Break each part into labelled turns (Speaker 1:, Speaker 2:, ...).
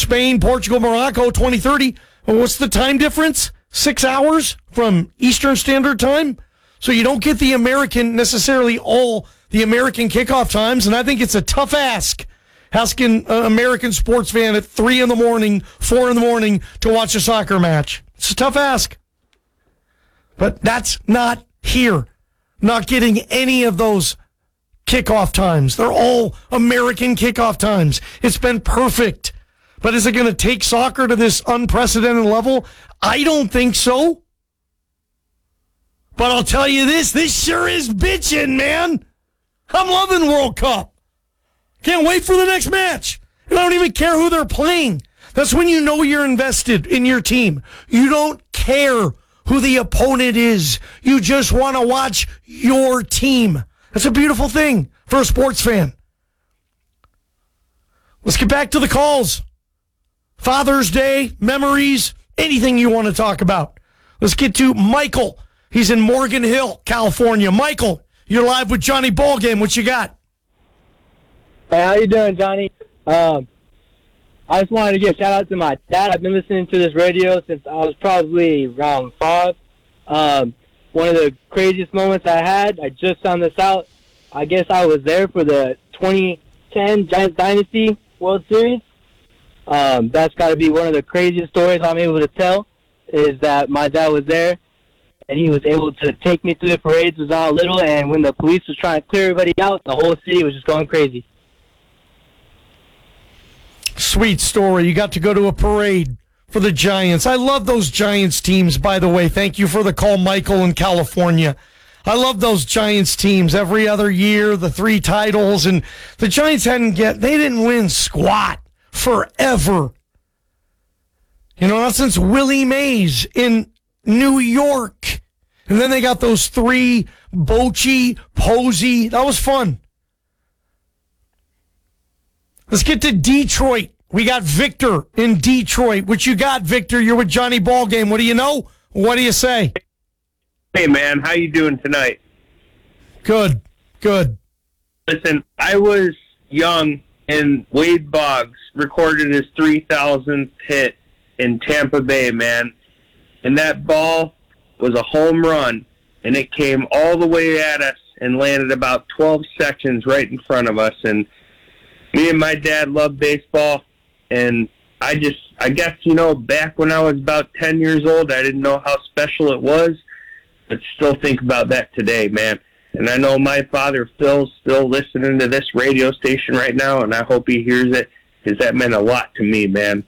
Speaker 1: Spain, Portugal, Morocco, 2030. Well, what's the time difference? 6 hours from Eastern Standard Time? So you don't get the American, necessarily all the American kickoff times, and I think it's a tough ask, asking an American sports fan at 3 in the morning, 4 in the morning to watch a soccer match. It's a tough ask. But that's not here. Not getting any of those kickoff times. They're all American kickoff times. It's been perfect. But is it going to take soccer to this unprecedented level? I don't think so. But I'll tell you this sure is bitching, man. I'm loving World Cup. Can't wait for the next match. And I don't even care who they're playing. That's when you know you're invested in your team. You don't care who the opponent is. You just want to watch your team. That's a beautiful thing for a sports fan. Let's get back to the calls. Father's Day, memories, anything you want to talk about. Let's get to Michael. He's in Morgan Hill, California. Michael, you're live with Johnny Ballgame. What you got?
Speaker 2: Hey, how you doing, Johnny? I just wanted to give a shout-out to my dad. I've been listening to this radio since I was probably around 5. One of the craziest moments I had, I just found this out. I guess I was there for the 2010 Giants Dynasty World Series. That's got to be one of the craziest stories I'm able to tell, is that my dad was there, and he was able to take me through the parades when I was little, and when the police was trying to clear everybody out, the whole city was just going crazy.
Speaker 1: Sweet story. You got to go to a parade for the Giants. I love those Giants teams, by the way. Thank you for the call, Michael, in California. I love those Giants teams every other year, the 3 titles, and the Giants they didn't win squat forever. You know, not since Willie Mays in New York. And then they got those 3, Bochy, Posey. That was fun. Let's get to Detroit. We got Victor in Detroit. What you got, Victor? You're with Johnny Ballgame. What do you know? What do you say?
Speaker 3: Hey, man. How you doing tonight?
Speaker 1: Good.
Speaker 3: Listen, I was young, and Wade Boggs recorded his 3,000th hit in Tampa Bay, man. And that ball was a home run, and it came all the way at us and landed about 12 sections right in front of us. And me and my dad loved baseball, and I guess, you know, back when I was about 10 years old, I didn't know how special it was, but still think about that today, man. And I know my father, Phil's still listening to this radio station right now, and I hope he hears it, because that meant a lot to me, man.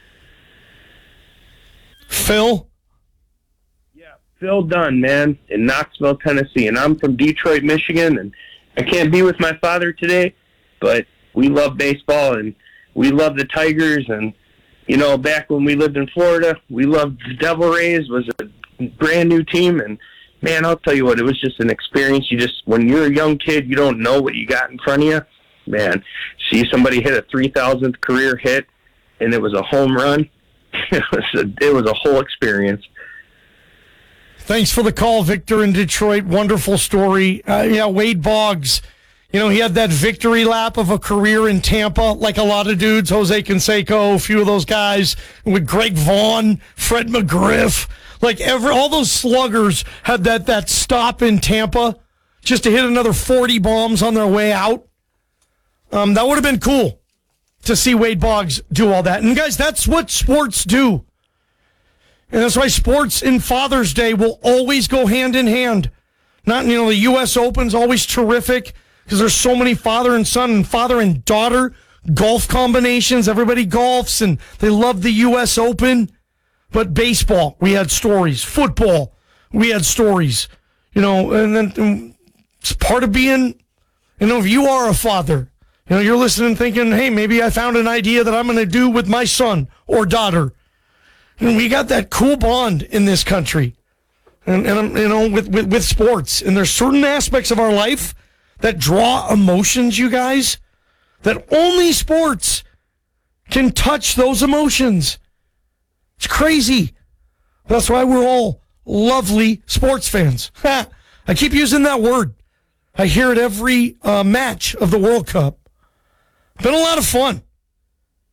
Speaker 1: Phil?
Speaker 3: Yeah, Phil Dunn, man, in Knoxville, Tennessee. And I'm from Detroit, Michigan, and I can't be with my father today, but we love baseball, and we love the Tigers. And, you know, back when we lived in Florida, we loved the Devil Rays, was a brand new team. And, man, I'll tell you what, it was just an experience. When you're a young kid, you don't know what you got in front of you. Man, see somebody hit a 3,000th career hit, and it was a home run. It was a whole experience.
Speaker 1: Thanks for the call, Victor in Detroit. Wonderful story. Wade Boggs, you know, he had that victory lap of a career in Tampa, like a lot of dudes, Jose Canseco, a few of those guys, with Greg Vaughn, Fred McGriff. Like all those sluggers had that stop in Tampa just to hit another 40 bombs on their way out. That would have been cool to see Wade Boggs do all that. And guys, that's what sports do. And that's why sports in Father's Day will always go hand in hand. The U.S. Open's always terrific because there's so many father and son and father and daughter golf combinations. Everybody golfs and they love the U.S. Open. But baseball, we had stories. Football, we had stories. And then it's part of being, if you are a father, you're listening thinking, hey, maybe I found an idea that I'm going to do with my son or daughter. And we got that cool bond in this country. And with sports. And there's certain aspects of our life that draw emotions, you guys, that only sports can touch those emotions. It's crazy. That's why we're all lovely sports fans. I keep using that word. I hear it every match of the World Cup. Been a lot of fun.